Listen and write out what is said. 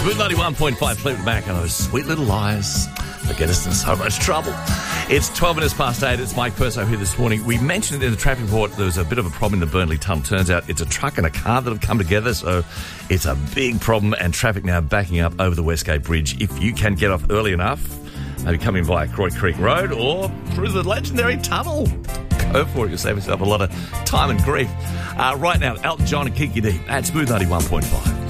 Smooth 91.5 Fleetwood Mac and those sweet little lies that get us in so much trouble. It's 12 minutes past 8. It's Mike Perso here this morning. We mentioned in the traffic report there was a bit of a problem in the Burnley Tunnel. Turns out it's a truck and a car that have come together, so it's a big problem, and traffic now backing up over the Westgate Bridge. If you can get off early enough, maybe come in via Croy Creek Road or through the legendary tunnel, go for it. You'll save yourself a lot of time and grief. Right now, Elton John and Kiki D at Smooth 91.5.